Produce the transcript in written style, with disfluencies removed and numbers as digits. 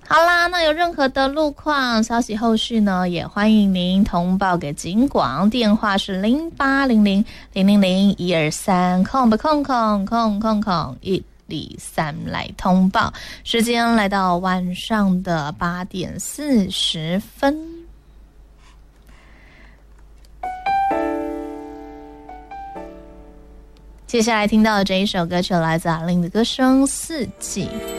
好啦，那有任何的路况消息后续呢，也欢迎您通报给警广，电话是0800000123123来通报。时间来到晚上的8点40分。接下来听到的这一首歌曲来自阿令的歌声《四季》。